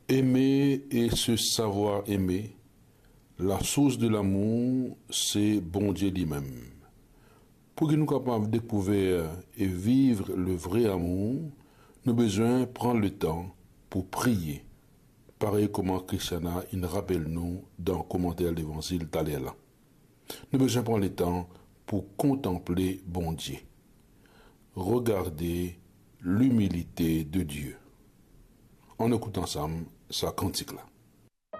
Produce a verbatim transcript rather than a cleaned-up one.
Aimer et se savoir aimer, la source de l'amour, c'est bon Dieu lui-même. Pour que nous soyons capables de découvrir et vivre le vrai amour, nous avons besoin de prendre le temps pour prier. Pareil comme Christiana, il rappelle nous dans le commentaire de l'évangile d'aller là. Nous avons besoin de prendre le temps pour contempler bon Dieu. Regarder l'humilité de Dieu. On écoute ensemble sa cantique là.